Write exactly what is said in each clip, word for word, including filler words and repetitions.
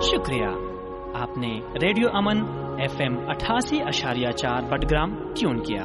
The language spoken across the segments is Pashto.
शुक्रिया। आपने रेडियो अमन F M अठासी अशारिया चार बडग्राम ट्यून किया।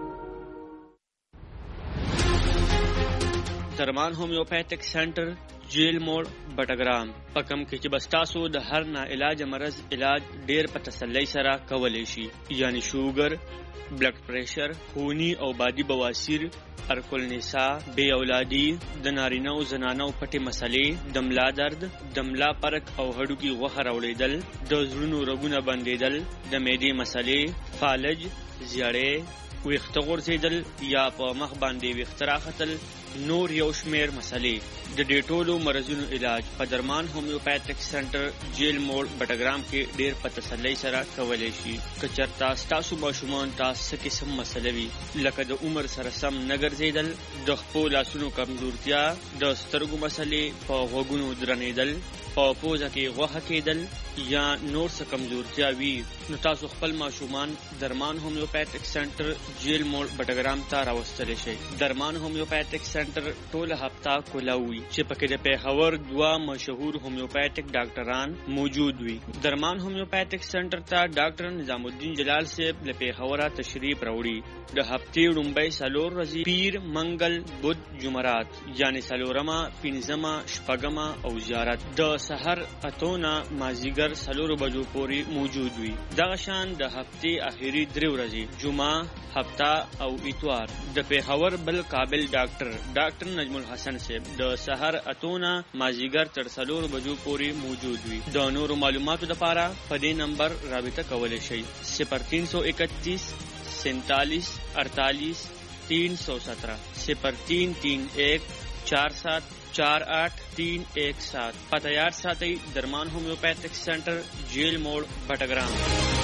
दरमान होम्योपैथिक सेंटर जेल मोड़ बटग्राम पकम के बस्तासो द हर ना इलाज मरज इलाज डेर पर तसल्ली सरा कवलेशी यानी शुगर, ब्लड प्रेशर, खूनी और बादी बवासीर, अरकुल निसा, बे औलादी, द नारीना और जनाना पटे मसले, दमला दर्द, दमला परक और हड्डू की वहर औड़ेदल, द जुर्नु रगुना बंदेदल, द मेदे मसले, फालज, ज़ियारे, विख्तगोर सेदल या प मख बांदे विख्तरा खतल, नूर यौशमेर मसले द डेटोलो मरजुन इलाज पदरमान होम्योपैथिक सेंटर जेल मोड़ बटग्राम के डेर पर तसल्ली सरा कवलेशी कचरता स्टासु बाशुमान तास किस्म मसलवी लकद उमर सरसम नगर जेदल द खपो लासुनो कमजोरतिया द स्तरगु मसले प वगुनु द्रनेदल प पोजा के वह केदल या नोर से कमजोरतिया वी नुतासु खपल माशुमान दरमान होम्योपैथिक सेंटर जेल मोड़ बटग्राम ता रावस्तले शे दरमान होम्योपैथिक सेंटर टोल हफ्ता कोलावी चिपके दे पेहवर दुआ मशहूर होम्योपैथिक डॉक्टरान मौजूद हुई दरमान होम्योपैथिक सेंटर ता डॉक्टर निजामुद्दीन जलाल से पेहवरा तशरीफ रौड़ी द हफ्ते रुम्बई सलोर रजी पीर मंगल बुध जुमरात यानी सलोरमा पिंजमा शपगमा और जियारत द सहर अतोना माजीगर सलोर बजो पोरी मौजूद हुई दगशान द हफ्ते आखिरी द्रिव रजी जुमा हफ्ता और इतवार द पेहवर बल काबिल डॉक्टर डॉक्टर नजमुल हसन से द सहर अतोना माजीगर तरसलोर बजू पूरी मौजूद हुई दोनों मालूमात दपारा पदे नंबर राबिता कवले शई सिपर तीन सौ इकतीस सैतालीस अड़तालीस तीन सौ सत्रह सिपर तीन तीन एक चार सात चार आठ तीन एक सात पतयार साथ ही दरमान होम्योपैथिक सेंटर जेल मोड़ बटग्राम।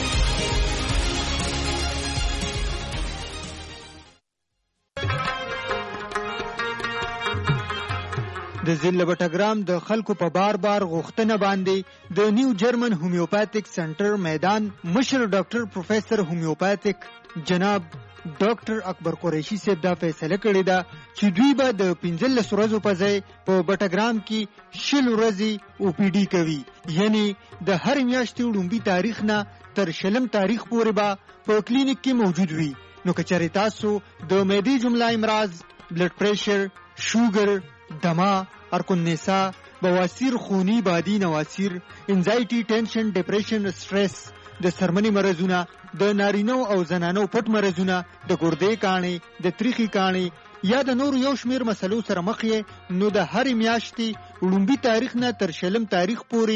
د ضلع بټګرام د خلکو په بار بار غوښتنه باندې د نیو جرمن هومیوپاتیک سنټر میدان مشر ډاکټر پروفیسور هومیوپاتیک جناب ډاکټر اکبر قریشي صاحب دا فیصله کړې ده چې دوی به د پنځلس ورځو په ځای په بټګرام کې شل ورځې او پی ډي کوي یعنی د هر میاشتې لومړي تاریخ نه تر شلم تاریخ پورې به په کلینیک کې موجود وي نو که چېرې تاسو د معدې جمله امراض بلډ پریشر شوګر دما ارکن نسا بواسیر خونی بادی نواسیر انزایټي ټینشن ډیپریشن سټرس د سرمنی مرزونه د نارینو او زنانو پټ مرزونه د ګردې کاڼي د تریخي کاڼي یا د نور یو شمیر مسلو سره مخ یې نو د هر میاشتې لومبي تاریخ نه تر شلم تاریخ پورې